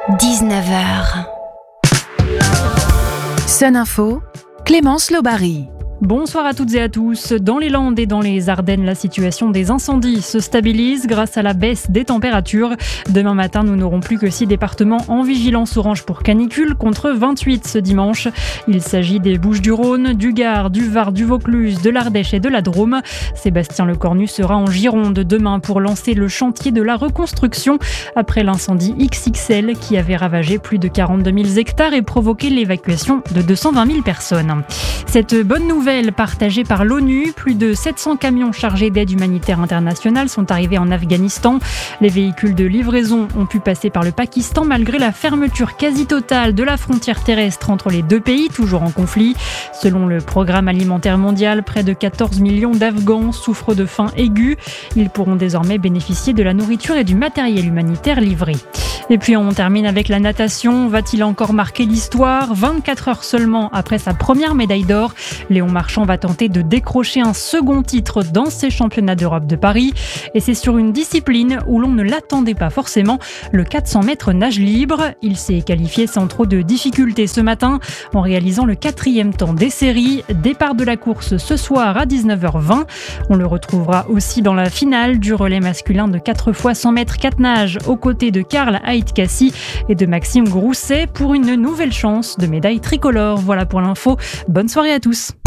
19h. Sun Info, Clémence Lobary. Bonsoir à toutes et à tous. Dans les Landes et dans les Ardennes, la situation des incendies se stabilise grâce à la baisse des températures. Demain matin, nous n'aurons plus que 6 départements en vigilance orange pour canicule contre 28 ce dimanche. Il s'agit des Bouches-du-Rhône, du Gard, du Var, du Vaucluse, de l'Ardèche et de la Drôme. Sébastien Lecornu sera en Gironde demain pour lancer le chantier de la reconstruction après l'incendie XXL qui avait ravagé plus de 42 000 hectares et provoqué l'évacuation de 220 000 personnes. Cette bonne nouvelle partagée par l'ONU, plus de 700 camions chargés d'aide humanitaire internationale sont arrivés en Afghanistan. Les véhicules de livraison ont pu passer par le Pakistan malgré la fermeture quasi totale de la frontière terrestre entre les deux pays, toujours en conflit. Selon le Programme alimentaire mondial, près de 14 millions d'Afghans souffrent de faim aiguë. Ils pourront désormais bénéficier de la nourriture et du matériel humanitaire livré. Et puis on termine avec la natation. Va-t-il encore marquer l'histoire ? 24 heures seulement après sa première médaille d'or, Léon Marchand va tenter de décrocher un second titre dans ces championnats d'Europe de Paris. Et c'est sur une discipline où l'on ne l'attendait pas forcément, le 400 mètres nage libre. Il s'est qualifié sans trop de difficultés ce matin en réalisant le 4e temps des séries. Départ de la course ce soir à 19h20. On le retrouvera aussi dans la finale du relais masculin de 4 x 100 mètres 4 nages aux côtés de Karl Haït-Kassi et de Maxime Grousset pour une nouvelle chance de médaille tricolore. Voilà pour l'info. Bonne soirée à tous.